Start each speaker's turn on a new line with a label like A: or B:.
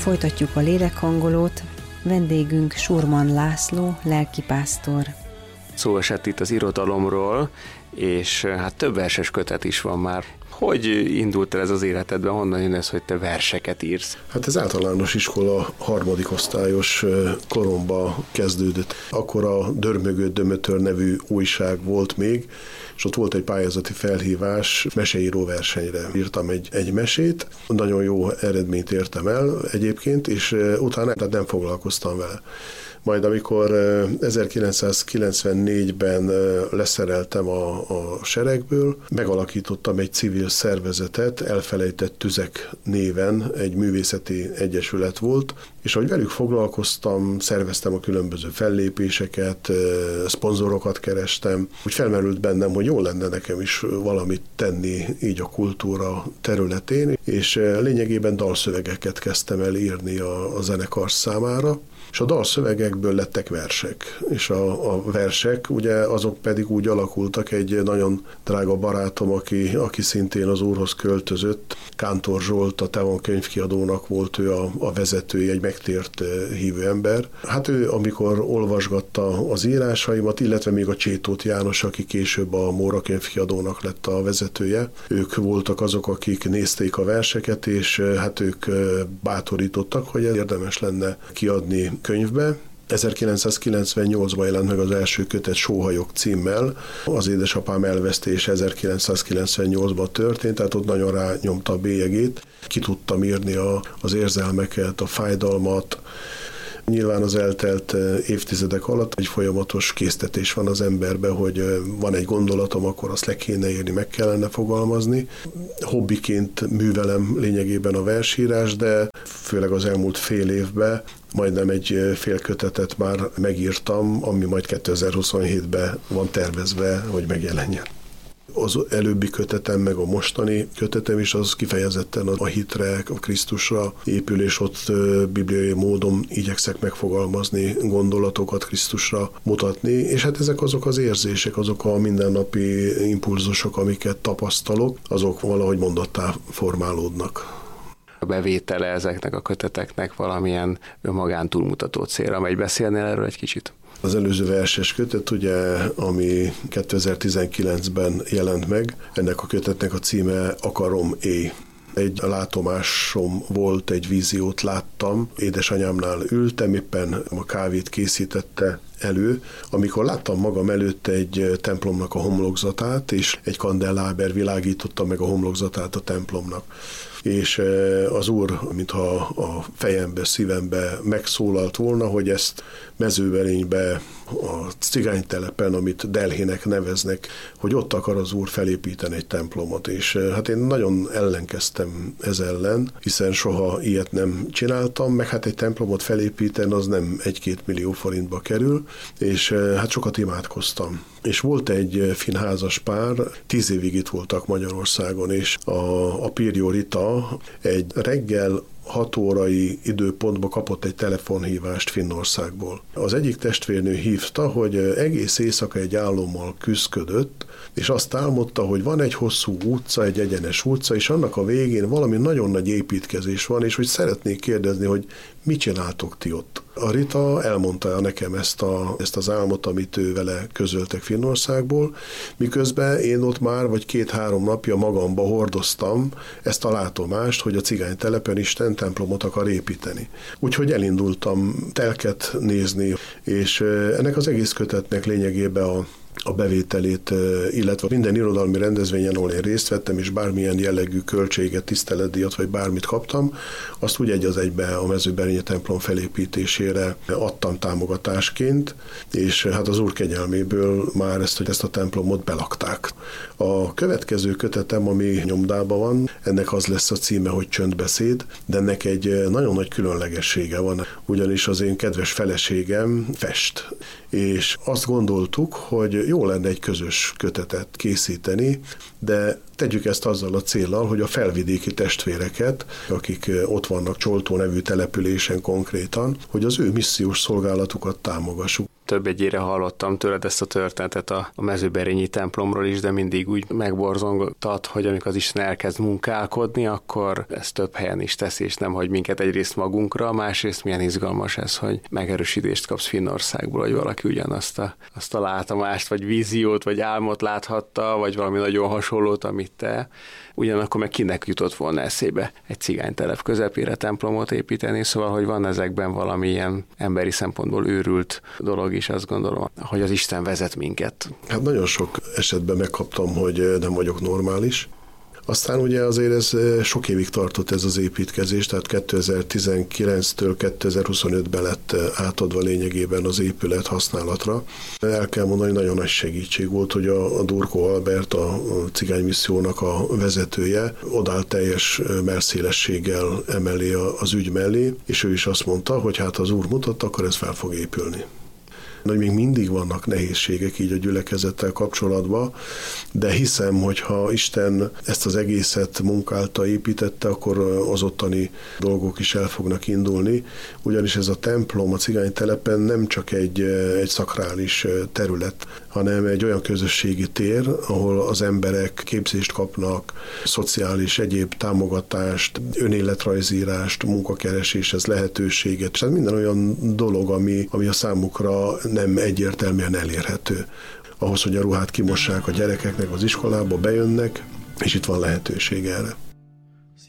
A: Folytatjuk a lélekhangolót. Vendégünk Surman László, lelkipásztor.
B: Szó esett itt az irodalomról, és hát több verses kötet is van már. Hogy indult el ez az életedben? Honnan jön ez, hogy te verseket írsz?
C: Hát ez általános iskola harmadik osztályos koromba kezdődött. Akkor a Dörmögő Dömötör nevű újság volt még, és ott volt egy pályázati felhívás, meseíró versenyre. Írtam egy mesét, nagyon jó eredményt értem el egyébként, és utána nem foglalkoztam vele. Majd amikor 1994-ben leszereltem a seregből, megalakítottam egy civil szervezetet, Elfelejtett Tüzek néven, egy művészeti egyesület volt, és ahogy velük foglalkoztam, szerveztem a különböző fellépéseket, szponzorokat kerestem, úgy felmerült bennem, hogy jó lenne nekem is valamit tenni így a kultúra területén, és lényegében dalszövegeket kezdtem el írni a zenekar számára, és a dalszövegekből lettek versek, és a versek, ugye azok pedig úgy alakultak, egy nagyon drága barátom, aki szintén az Úrhoz költözött, Kántor Zsolt, a Tevon könyvkiadónak volt ő a vezetője, egy megtért hívő ember. Hát ő, amikor olvasgatta az írásaimat, illetve még a Csétót János, aki később a Móra könyvkiadónak lett a vezetője, ők voltak azok, akik nézték a verseket, és hát ők bátorítottak, hogy érdemes lenne kiadni könyvbe. 1998-ban jelent meg az első kötet Sóhajok címmel. Az édesapám elvesztése 1998-ban történt, tehát ott nagyon rányomta a bélyegét. Ki tudtam írni az érzelmeket, a fájdalmat. Nyilván az eltelt évtizedek alatt egy folyamatos késztetés van az emberben, hogy van egy gondolatom, akkor azt le kéne írni, meg kellene fogalmazni. Hobbiként művelem lényegében a versírás, de főleg az elmúlt fél évben majdnem egy fél kötetet már megírtam, ami majd 2027-ben van tervezve, hogy megjelenjen. Az előbbi kötetem, meg a mostani kötetem is az kifejezetten a hitre, a Krisztusra épül, és ott bibliai módon igyekszek megfogalmazni gondolatokat, Krisztusra mutatni, és hát ezek azok az érzések, azok a mindennapi impulzusok, amiket tapasztalok, azok valahogy mondattá formálódnak.
B: A bevétele ezeknek a köteteknek valamilyen önmagán túlmutató célra megy. Beszélnél erről egy kicsit?
C: Az előző verses kötet, ugye, ami 2019-ben jelent meg, ennek a kötetnek a címe Akarom éj. Egy látomásom volt, egy víziót láttam, édesanyámnál ültem, éppen a kávét készítette elő, amikor láttam magam előtt egy templomnak a homlokzatát, és egy kandelláber világította meg a homlokzatát a templomnak. És az Úr, mintha a fejembe, szívembe megszólalt volna, hogy ezt Mezővelénybe, a cigánytelepen, amit Delhének neveznek, hogy ott akar az Úr felépíteni egy templomot. És hát én nagyon ellenkeztem ez ellen, hiszen soha ilyet nem csináltam, meg hát egy templomot felépíteni az nem 1-2 millió forintba kerül, és hát sokat imádkoztam. És volt egy finn házas pár, 10 évig itt voltak Magyarországon, és a Pirjó Rita egy reggel 6 órai időpontban kapott egy telefonhívást Finnországból. Az egyik testvérnő hívta, hogy egész éjszaka egy álommal küszködött, és azt álmodta, hogy van egy hosszú utca, egy egyenes utca, és annak a végén valami nagyon nagy építkezés van, és hogy szeretnék kérdezni, hogy mit csináltok ti ott. A Rita elmondta nekem ezt az álmot, amit ő vele közöltek Finnországból, miközben én ott már vagy 2-3 napja magamba hordoztam ezt a látomást, hogy a cigánytelepen Isten templomot akar építeni. Úgyhogy elindultam telket nézni, és ennek az egész kötetnek lényegében a bevételét, illetve minden irodalmi rendezvényen, ahol én részt vettem, és bármilyen jellegű költséget, tiszteletdíjat, vagy bármit kaptam, azt úgy egy az egybe a Mezőberényi templom felépítésére adtam támogatásként, és hát az Úr kegyelméből már ezt a templomot belakták. A következő kötetem, ami nyomdában van, ennek az lesz a címe, hogy Csöndbeszéd, de ennek egy nagyon nagy különlegessége van, ugyanis az én kedves feleségem fest, és azt gondoltuk, hogy jó lenne egy közös kötetet készíteni, de tegyük ezt azzal a céllal, hogy a felvidéki testvéreket, akik ott vannak Csoltó nevű településen konkrétan, hogy az ő missziós szolgálatukat támogassuk.
B: Több egyére hallottam tőled ezt a történetet a mezőberényi templomról is, de mindig úgy megborzongott, hogy amikor az Isten elkezd munkálkodni, akkor ezt több helyen is teszi, és nem hagy minket egyrészt magunkra, másrészt milyen izgalmas ez, hogy megerősítést kapsz Finnországból, hogy valaki ugyanazt a látomást, vagy víziót, vagy álmot láthatta, vagy valami nagyon hasonlót, amit te. Ugyanakkor meg kinek jutott volna eszébe egy cigánytelep közepére templomot építeni, szóval, hogy van ezekben valamilyen emberi szempontból őrült dolog is, azt gondolom, hogy az Isten vezet minket.
C: Hát nagyon sok esetben megkaptam, hogy nem vagyok normális. Aztán ugye azért ez sok évig tartott ez az építkezés, tehát 2019-től 2025-ben lett átadva lényegében az épület használatra. El kell mondani, hogy nagyon nagy segítség volt, hogy a Durkó Albert, a cigánymissziónak a vezetője odállt teljes merszélességgel emellé az ügy mellé, és ő is azt mondta, hogy hát az Úr mutatta, akkor ez fel fog épülni. Hogy még mindig vannak nehézségek így a gyülekezettel kapcsolatban, de hiszem, hogy ha Isten ezt az egészet munkálta, építette, akkor az ottani dolgok is el fognak indulni, ugyanis ez a templom a cigánytelepen nem csak egy szakrális terület, hanem egy olyan közösségi tér, ahol az emberek képzést kapnak, szociális egyéb támogatást, önéletrajzírást, munkakereséshez lehetőséget, és ez minden olyan dolog, ami a számukra nem egyértelműen elérhető. Ahhoz, hogy a ruhát kimossák a gyerekeknek az iskolába, bejönnek, és itt van lehetőség erre.